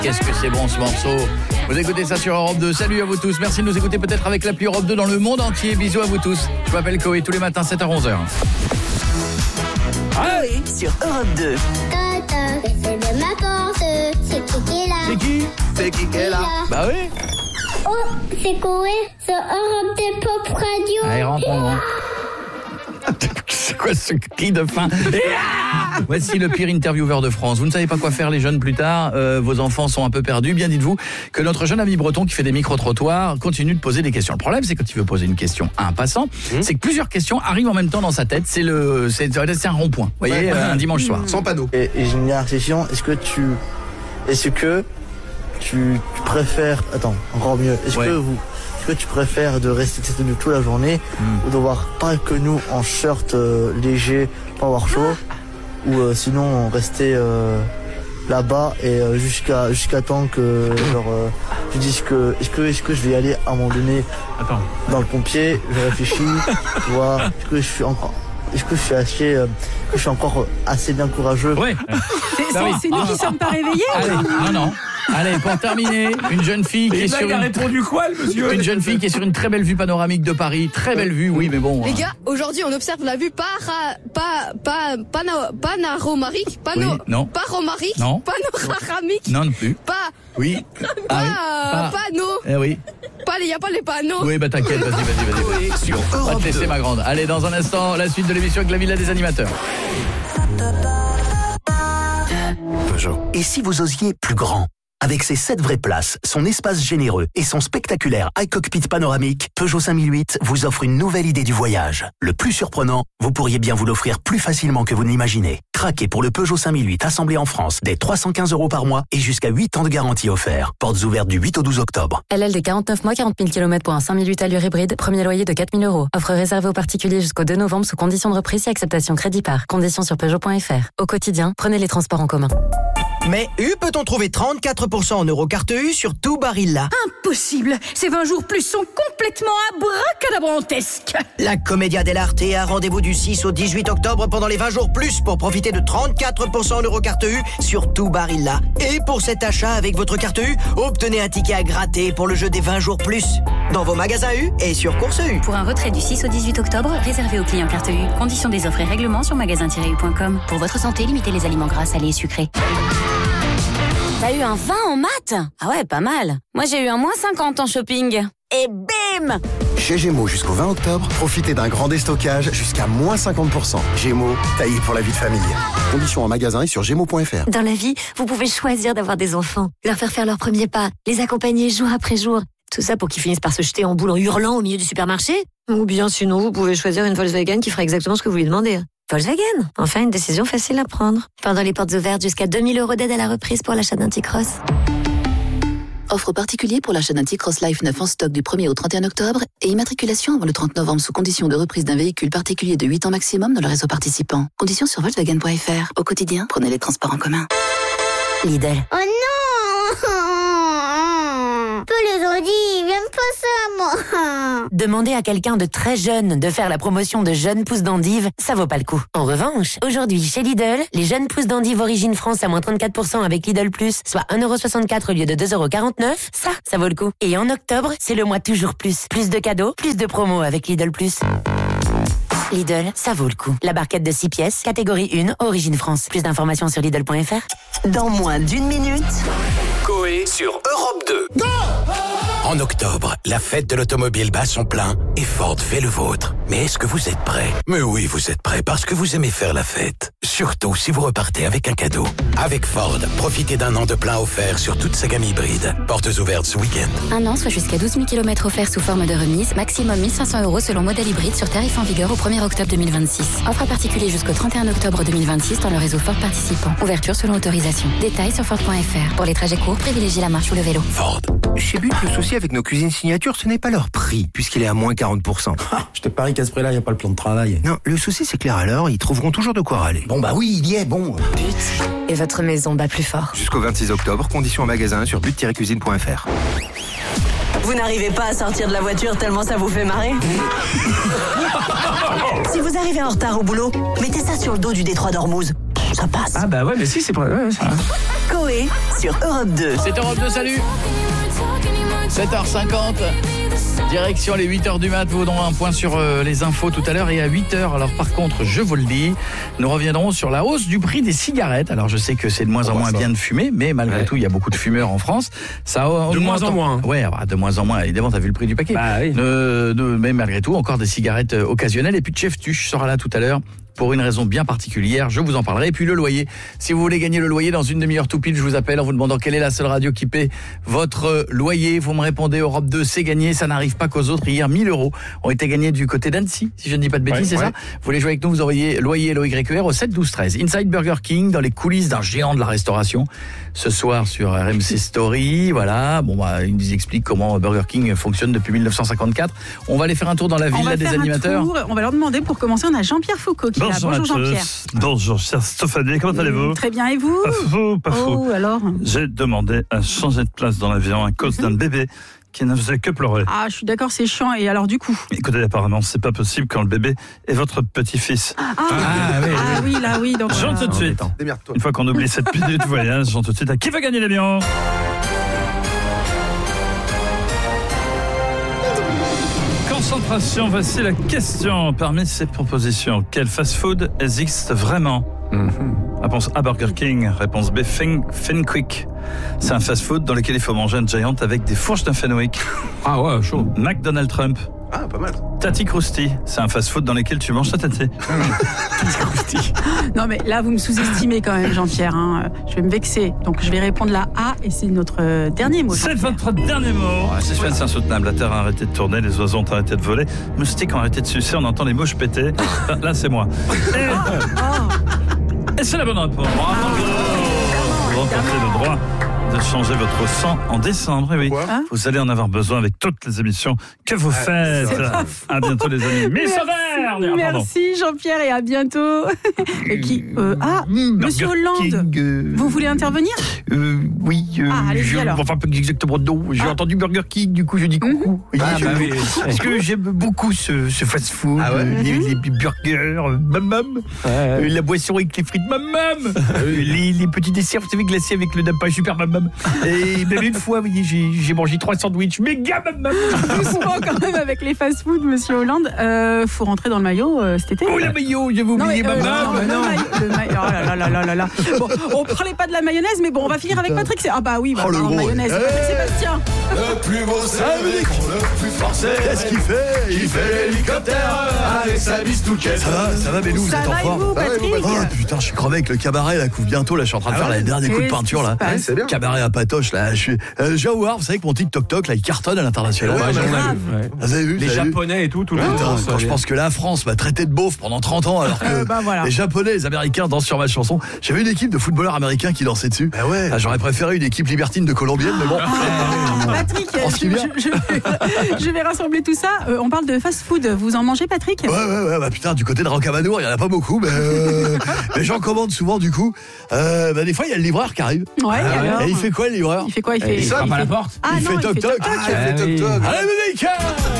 Qu'est-ce que c'est bon ce morceau. Vous écoutez ça sur Europe 2. Salut à vous tous. Merci de nous écouter peut-être avec l'appli Europe 2 dans le monde entier. Bisous à vous tous. Je m'appelle Koé, tous les matins 7h-11h. Koé sur Europe 2. Tata, c'est de ma porte. C'est qui est là? C'est qui? C'est qui est là? Bah oui. Oh, c'est Koé sur Europe 2 Pop Radio. Allez, rentrons. C'est quoi ce cri de faim? Voici le pire intervieweur de France. Vous ne savez pas quoi faire les jeunes plus tard, vos enfants sont un peu perdus, bien dites-vous que notre jeune ami breton qui fait des micro-trottoirs continue de poser des questions. Le problème, c'est quand il veut poser une question à un passant, c'est que plusieurs questions arrivent en même temps dans sa tête. C'est un rond-point, vous voyez, un dimanche soir. Sans panneau. Et j'ai une dernière question, est-ce que tu préfères... Attends, encore mieux. Est-ce que tu préfères de rester tenu toute la journée ou d'avoir pas que nous en shirt léger, pas avoir chaud, ou sinon rester là-bas et jusqu'à temps que tu dises que est-ce que je vais y aller à un moment donné. Attends. Dans le pompier, je réfléchis, tu vois, est-ce que je suis encore assez bien courageux. Ouais. C'est nous qui sommes pas réveillés. Allez, non. Allez, pour terminer, une jeune fille qui est sur il a répondu quoi, le monsieur? Une jeune fille qui est sur une très belle vue panoramique de Paris, très belle vue, oui, mais bon. Les gars, aujourd'hui, on observe la vue panoramique, panoramique, non. panoramique, Non, non plus. Oui. Panneau. Eh oui. Il n'y a pas les panneaux. Oui, bah t'inquiète, vas-y. Sur On va Europe te laisser 2. ma grande. Allez, dans un instant, la suite de l'émission avec la Villa des animateurs. Peugeot. Et si vous osiez plus grand? Avec ses 7 vraies places, son espace généreux et son spectaculaire iCockpit panoramique, Peugeot 5008 vous offre une nouvelle idée du voyage. Le plus surprenant, vous pourriez bien vous l'offrir plus facilement que vous ne l'imaginez. Craquez pour le Peugeot 5008 assemblé en France dès 315 € par mois et jusqu'à 8 ans de garantie offert. Portes ouvertes du 8 au 12 octobre. LL des 49 mois, 40 000 km pour un 5008 allure hybride, premier loyer de 4 000 €. Offre réservée aux particuliers jusqu'au 2 novembre sous condition de reprise et acceptation crédit par. Conditions sur Peugeot.fr. Au quotidien, prenez les transports en commun. Mais peut-on trouver 34% en Eurocarte U sur tout Barilla? Impossible. Ces 20 jours plus sont complètement abracadabrantesques. La Commedia dell'Arte a rendez-vous du 6 au 18 octobre pendant les 20 jours plus pour profiter de 34% en Eurocarte U sur tout Barilla. Et pour cet achat avec votre carte U, obtenez un ticket à gratter pour le jeu des 20 jours plus. Dans vos magasins U et sur Course U. Pour un retrait du 6 au 18 octobre, réservé aux clients carte U. Conditions des offres et règlements sur magasin-u.com. Pour votre santé, limitez les aliments gras, salés et sucrés. T'as eu un 20 en maths? Ah ouais, pas mal. Moi, j'ai eu un moins 50 en shopping. Et bim! Chez Gémeaux jusqu'au 20 octobre, profitez d'un grand déstockage jusqu'à moins 50%. Gémeaux, taillé pour la vie de famille. Conditions en magasin et sur gémeaux.fr. Dans la vie, vous pouvez choisir d'avoir des enfants, leur faire leurs premiers pas, les accompagner jour après jour. Tout ça pour qu'ils finissent par se jeter en boule en hurlant au milieu du supermarché. Ou bien sinon, vous pouvez choisir une Volkswagen qui fera exactement ce que vous lui demandez. Volkswagen, enfin une décision facile à prendre. Pendant les portes ouvertes, jusqu'à 2 000 € d'aide à la reprise pour l'achat d'un T-Cross. Offre particulier pour l'achat d'un T-Cross Life 9 en stock du 1er au 31 octobre et immatriculation avant le 30 novembre sous condition de reprise d'un véhicule particulier de 8 ans maximum dans le réseau participant. Conditions sur Volkswagen.fr. Au quotidien, prenez les transports en commun. Lidl. Oh non! Peu les ondits, viens me passer à moi. Demander à quelqu'un de très jeune de faire la promotion de jeunes pousses d'endives, ça vaut pas le coup. En revanche, aujourd'hui, chez Lidl, les jeunes pousses d'endives Origine France à moins 34% avec Lidl+, soit 1,64 € au lieu de 2,49 €, ça vaut le coup. Et en octobre, c'est le mois toujours plus. Plus de cadeaux, plus de promos avec Lidl+. Lidl, ça vaut le coup. La barquette de 6 pièces, catégorie 1, Origine France. Plus d'informations sur Lidl.fr. Dans moins d'une minute, Koé sur Europe 2. Go! En octobre, la fête de l'automobile bat son plein et Ford fait le vôtre. Mais est-ce que vous êtes prêts? Mais oui, vous êtes prêts parce que vous aimez faire la fête. Surtout si vous repartez avec un cadeau. Avec Ford, profitez d'un an de plein offert sur toute sa gamme hybride. Portes ouvertes ce week-end. Un an, soit jusqu'à 12 000 km offerts sous forme de remise, maximum 1 500 € selon modèle hybride sur tarif en vigueur au 1er octobre 2026. Offre à particulier jusqu'au 31 octobre 2026 dans le réseau Ford participant. Ouverture selon autorisation. Détails sur Ford.fr. Pour les trajets courts, privilégiez la marche ou le vélo. Ford. Chez But, le souci avec nos cuisines signature, ce n'est pas leur prix, puisqu'il est à moins 40%. Je te parie qu'à ce prix-là, il n'y a pas le plan de travail. Non, le souci c'est clair alors, ils trouveront toujours de quoi râler. Bon bah oui, il y est, bon. But. Et votre maison bat plus fort. Jusqu'au 26 octobre, conditions en magasin sur but-cuisine.fr. vous n'arrivez pas à sortir de la voiture tellement ça vous fait marrer? Si vous arrivez en retard au boulot, mettez ça sur le dos du détroit d'Ormuz. Ça passe. Ah bah ouais, mais si, c'est pas... Ouais, ça... Koé. Coé sur Europe 2. C'est Europe 2, salut. 7h50. Direction les 8h du mat, vous donnerons un point sur les infos tout à l'heure et à 8h. Alors par contre, je vous le dis, nous reviendrons sur la hausse du prix des cigarettes. Alors je sais que c'est de moins en moins bien de fumer, mais malgré tout, il y a beaucoup de fumeurs en France. Ça de moins en moins. Ouais, de moins en moins. Évidemment, t'as vu le prix du paquet. Bah oui. Mais malgré tout, encore des cigarettes occasionnelles. Et puis Chef Tuche sera là tout à l'heure pour une raison bien particulière, je vous en parlerai. Et puis le loyer, si vous voulez gagner le loyer dans une demi-heure tout pile, je vous appelle en vous demandant quelle est la seule radio qui paie votre loyer. Vous me répondez Europe 2, c'est gagné, ça n'arrive pas qu'aux autres. Hier, 1000 € ont été gagnés du côté d'Annecy, si je ne dis pas de bêtises, c'est ça? Vous voulez jouer avec nous, vous envoyez loyer LOYER au 7 12 13. Inside Burger King, dans les coulisses d'un géant de la restauration, ce soir sur RMC Story, voilà. Bon, ils nous expliquent comment Burger King fonctionne depuis 1954. On va aller faire un tour dans la villa des animateurs. On va leur demander, pour commencer, on a Jean-Pierre Foucault qui est là. Bonjour Jean-Pierre. Bonjour, chère Stéphanie, comment allez-vous? Très bien, et vous? Pas fou. Alors? J'ai demandé à changer de place dans l'avion à cause d'un bébé qui ne faisait que pleurer. Ah, je suis d'accord, c'est chiant. Et alors, du coup? Écoutez, apparemment, c'est pas possible quand le bébé est votre petit-fils. Oui. Donc, Jean, tout de suite. Une fois qu'on oublie cette minute voyage, Jean, tout de suite. À qui va gagner l'avion? Concentration, voici la question. Parmi ces propositions, quel fast-food existe vraiment? Réponse A, Burger King. Réponse B, Fenwick. C'est un fast-food dans lequel il faut manger un giant avec des fourches de Fenwick. Ah ouais, chaud. McDonald Trump. Ah, pas mal. Tati Krusty, c'est un fast-food dans lequel tu manges ta tati. Non mais là vous me sous-estimez quand même Jean-Pierre, hein. Je vais me vexer, donc je vais répondre la A et c'est notre dernier mot. C'est votre dernier mot. Suspense insoutenable, la terre a arrêté de tourner, les oiseaux ont arrêté de voler, les moustiques ont arrêté de sucer, on entend les mouches péter. Là c'est moi. Et c'est la bonne réponse. Bravo. Vous remportez le droit de changer votre sang en décembre. Oui. Vous allez en avoir besoin avec toutes les émissions que vous faites. À bientôt les amis. Miss Auvergne. Merci Jean-Pierre et à bientôt. Monsieur Hollande, vous voulez intervenir? Oui. Allez-y alors. Enfin, pas exactement non. J'ai entendu Burger King, du coup je dis coucou. Parce que j'aime beaucoup ce fast-food, les burgers, mamam, la boisson avec les frites, mamam, les petits desserts, vous savez, glacés avec le nappage, super mamam. Et même une fois, vous voyez, j'ai mangé 3 sandwichs, méga mamam. Doucement quand même avec les fast-food, monsieur Hollande. Faut rentrer dans le maillot cet été. Oh, le maillot, je vais oublier mamam. Le maillot, oh là là. Bon, on parlait pas de la mayonnaise, mais bon, on va finir avec Patrick. Ah bah oui, le gros mayonnaise. Sébastien. Le plus beau Samedi, le plus forcé. Qu'est-ce qu'il fait? Il fait l'hélicoptère avec sa bistouquette. Ça va, Belou, vous êtes en forme? Oh putain, je suis crevé avec le cabaret, là, couvre bientôt, là, je suis en train de faire les derniers coups de peinture, là. C'est bien. Cabaret à patoche, là. J'ai un voir, vous savez que mon TikTok, là, il cartonne à l'international. Vous avez vu? Les Japonais et tout le monde. Quand je pense que la France m'a traité de beauf pendant 30 ans, alors que les Japonais, les Américains dansent sur ma chanson. J'avais une équipe de footballeurs américains qui dansaient dessus. J'aurais préféré une équipe libertine de colombienne, mais bon. Patrick, je vais rassembler tout ça. On parle de fast-food. Vous en mangez, Patrick? Ouais, putain, du côté de Rocamadour, il n'y en a pas beaucoup, mais j'en commande souvent, du coup. Des fois, il y a le livreur qui arrive. Alors et il fait quoi, le livreur? Il fait quoi? Il frappe à la porte. Il fait toc-toc. Ah, il fait toc-toc. Allez, Médéca!